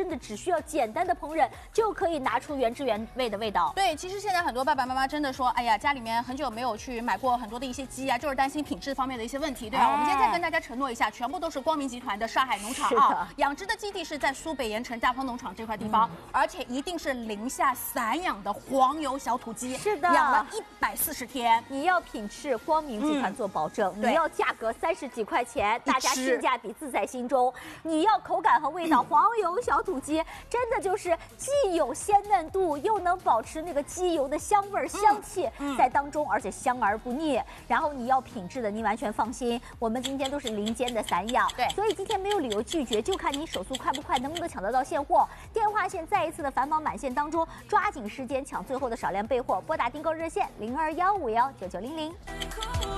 真的只需要简单的烹饪就可以拿出原汁原味的味道。 对，其实现在很多爸爸妈妈真的说，哎呀，家里面很久没有去买过很多的一些鸡啊，就是担心品质方面的一些问题，对吧？我们今天再跟大家承诺一下，全部都是光明集团的沙海农场啊，养殖的基地是在苏北盐城大丰农场这块地方，而且一定是零下散养的黄油小土鸡， 是的， 养了140天。 你要品质，光明集团做保证；你要价格30几块钱，大家性价比自在心中；你要口感和味道，黄油小土鸡真的就是既有鲜嫩度，又能保持那个鸡油的香味香气在当中，而且香而不腻。然后你要品质的，你完全放心，我们今天都是零煎的散养， 对， 所以今天没有理由拒绝，就看你手速快不快，能不能抢得到现货。电话线再一次的繁忙满线当中，抓紧时间抢最后的少量备货，拨打订购热线0215199900。